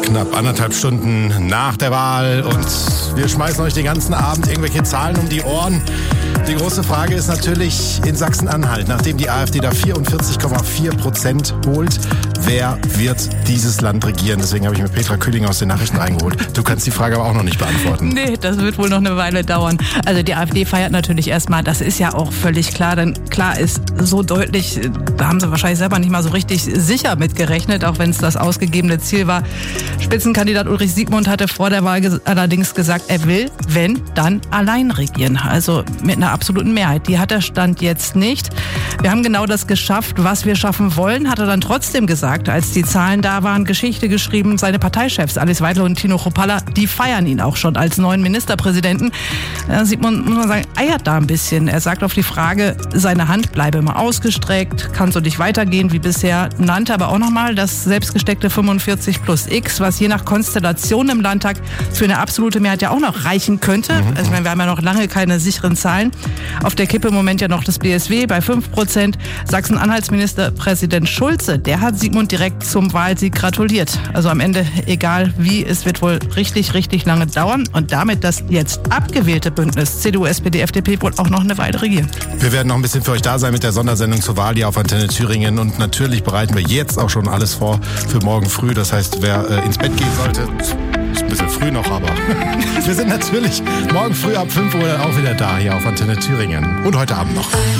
Knapp 1,5 Stunden nach der Wahl und wir schmeißen euch den ganzen Abend irgendwelche Zahlen um die Ohren. Die große Frage ist natürlich in Sachsen-Anhalt, nachdem die AfD da 44,4% holt, wer wird dieses Land regieren? Deswegen habe ich mir Petra Kühling aus den Nachrichten reingeholt. Du kannst die Frage aber auch noch nicht beantworten. Nee, das wird wohl noch eine Weile dauern. Also die AfD feiert natürlich erstmal, das ist ja auch völlig klar, denn klar ist so deutlich, da haben sie wahrscheinlich selber nicht mal so richtig sicher mitgerechnet, auch wenn es das ausgegebene Ziel war. Spitzenkandidat Ulrich Siegmund hatte vor der Wahl allerdings gesagt, er will, wenn, dann allein regieren. Also mit einer absoluten Mehrheit. Die hat der Stand jetzt nicht. Wir haben genau das geschafft, was wir schaffen wollen, hat er dann trotzdem gesagt, als die Zahlen da waren, Geschichte geschrieben. Seine Parteichefs Alice Weidler und Tino Kruppalla, die feiern ihn auch schon als neuen Ministerpräsidenten. Siegmund, muss man sagen, eiert da ein bisschen. Er sagt auf die Frage, seine Hand bleibe immer ausgestreckt, kann so nicht weitergehen wie bisher, nannte aber auch nochmal das selbstgesteckte 45 plus X, was je nach Konstellation im Landtag für eine absolute Mehrheit ja auch noch reichen könnte. Also wir haben ja noch lange keine sicheren Zahlen. Auf der Kippe im Moment ja noch das BSW bei 5%. Sachsen-Anhalts Ministerpräsident Schulze, der hat Siegmund direkt zum Wahlsieg gratuliert. Also am Ende, egal wie, es wird wohl richtig, richtig lange dauern und damit das jetzt abgewählte Bündnis CDU, SPD, FDP wohl auch noch eine Weile regieren. Wir werden noch ein bisschen für euch da sein mit der Sondersendung zur Wahl hier auf Antenne Thüringen und natürlich bereiten wir jetzt auch schon alles vor für morgen früh. Das heißt, wer ins Bett gehen sollte, ist ein bisschen früh noch, aber wir sind natürlich morgen früh ab 5 Uhr auch wieder da hier auf Antenne Thüringen und heute Abend noch.